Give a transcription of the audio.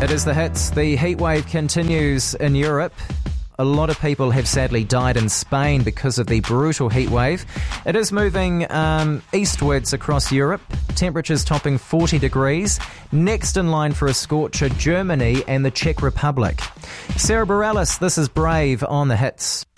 It is the hits. The heatwave continues in Europe. A lot of people have sadly died in Spain because of the brutal heatwave. It is moving eastwards across Europe. Temperatures topping 40 degrees. Next in line for a scorcher, Germany and the Czech Republic. Sarah Bareilles, this is Brave on the hits.